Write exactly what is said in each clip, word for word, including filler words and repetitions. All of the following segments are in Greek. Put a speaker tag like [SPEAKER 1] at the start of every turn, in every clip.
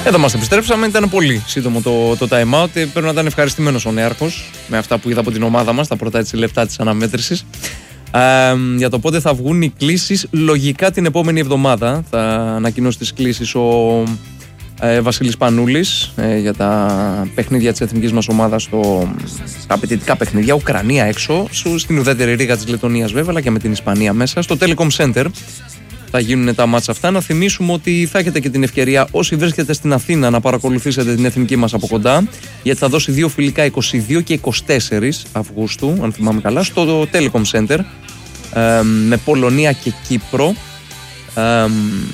[SPEAKER 1] Εδώ μας επιστρέψαμε, ήταν πολύ σύντομο το, το time out. Πρέπει να ήταν ευχαριστημένος ο Νέαρχος με αυτά που είδα από την ομάδα μας, τα πρώτα έτσι λεπτά της αναμέτρησης. Ε, για το πότε θα βγουν οι κλήσεις, λογικά την επόμενη εβδομάδα θα ανακοινώσει τις κλήσεις ο ε, Βασίλης Πανούλης ε, για τα παιχνίδια της εθνικής μας ομάδας, στο, τα απαιτητικά παιχνίδια. Ουκρανία έξω, στην ουδέτερη ρίγα της Λετωνίας βέβαια, αλλά και με την Ισπανία μέσα, στο Telecom Center. Θα γίνουν τα μάτσα αυτά. Να θυμίσουμε ότι θα έχετε και την ευκαιρία, όσοι βρίσκετε στην Αθήνα, να παρακολουθήσετε την εθνική μας από κοντά, γιατί θα δώσει δύο φιλικά είκοσι δύο και είκοσι τέσσερα Αυγούστου, αν θυμάμαι καλά, στο Telecom Center, ε, με Πολωνία και Κύπρο, ε,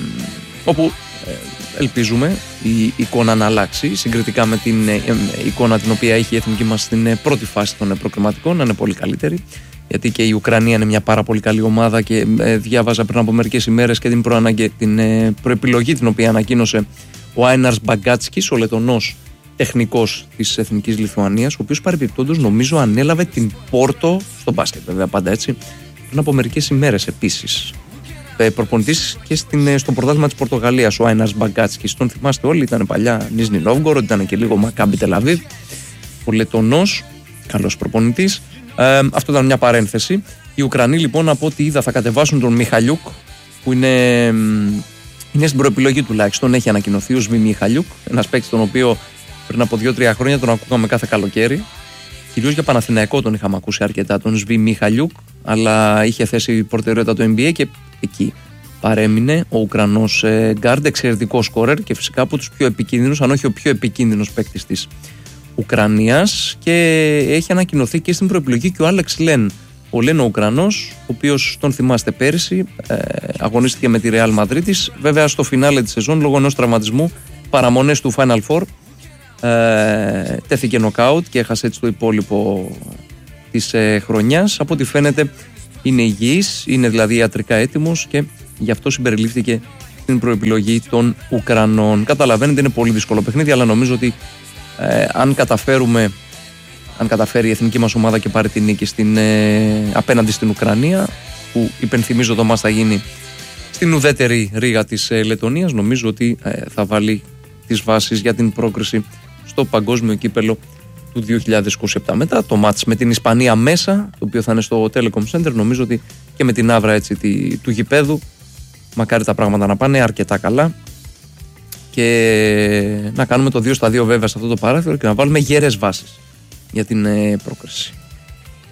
[SPEAKER 1] όπου ε, ελπίζουμε η εικόνα να αλλάξει συγκριτικά με την ε, εικόνα την οποία έχει η εθνική μας στην ε, πρώτη φάση των προκριματικών, να είναι πολύ καλύτερη. Γιατί και η Ουκρανία είναι μια πάρα πολύ καλή ομάδα και ε, διάβαζα πριν από μερικές ημέρες και την, προαναγε... την ε, προεπιλογή την οποία ανακοίνωσε ο Άιναρς Μπαγκάτσκις, ο Λετωνός τεχνικός της Εθνικής Λιθουανίας, ο οποίος παρεμπιπτόντως νομίζω ανέλαβε την Πόρτο στο μπάσκετ, βέβαια πάντα έτσι, πριν από μερικές ημέρες επίσης. Ε, προπονητής και στην, στο πρωτάθλημα της Πορτογαλίας ο Άιναρς Μπαγκάτσκις, τον θυμάστε όλοι, ήταν παλιά Νίζνι Νόβγκοροντ, ήταν και λίγο Μακάμπι Τελαβίβ. Ο Λετωνός, καλός προπονητής. Ε, αυτό ήταν μια παρένθεση. Οι Ουκρανοί λοιπόν, από ό,τι είδα, θα κατεβάσουν τον Μιχαλιούκ, που είναι, είναι στην προεπιλογή τουλάχιστον. Έχει ανακοινωθεί ο Σβι Μιχαλιούκ, ένας παίκτης τον οποίο πριν από δύο τρία χρόνια τον ακούγαμε κάθε καλοκαίρι. Κυρίως για Παναθηναϊκό τον είχαμε ακούσει αρκετά, τον Σβι Μιχαλιούκ, αλλά είχε θέσει προτεραιότητα το N B A και εκεί παρέμεινε ο Ουκρανός γκάρντ, εξαιρετικό σκόρερ και φυσικά από τους πιο επικίνδυνους, αν όχι ο πιο επικίνδυνος παίκτης της Ουκρανίας, και έχει ανακοινωθεί και στην προεπιλογή και ο Άλεξ Λεν. Ο Λεν ο Ουκρανός, ο οποίος τον θυμάστε πέρυσι, ε, αγωνίστηκε με τη Ρεάλ Μαδρίτης. Βέβαια στο φινάλε της σεζόν, λόγω ενός τραυματισμού, παραμονές του Final Four, ε, τέθηκε νοκάουτ και έχασε έτσι το υπόλοιπο της ε, χρονιάς. Από ό,τι φαίνεται είναι υγιής, είναι δηλαδή ιατρικά έτοιμος και γι' αυτό συμπεριλήφθηκε στην προεπιλογή των Ουκρανών. Καταλαβαίνετε, είναι πολύ δύσκολο παιχνίδι, αλλά νομίζω ότι Ε, αν καταφέρουμε, αν καταφέρει η εθνική μας ομάδα και πάρει την νίκη στην, ε, απέναντι στην Ουκρανία, που υπενθυμίζω το μας θα γίνει στην ουδέτερη ρίγα της ε, Λετωνίας, νομίζω ότι ε, θα βάλει τις βάσεις για την πρόκριση στο παγκόσμιο κύπελο του δύο χιλιάδες είκοσι επτά. Μετά το μάτς με την Ισπανία μέσα, το οποίο θα είναι στο Telecom Center, νομίζω ότι και με την άβρα έτσι, τη, του γηπέδου, μακάρι τα πράγματα να πάνε αρκετά καλά και να κάνουμε το δύο στα δύο βέβαια σε αυτό το παράθυρο και να βάλουμε γέρες βάσεις για την ε, πρόκριση.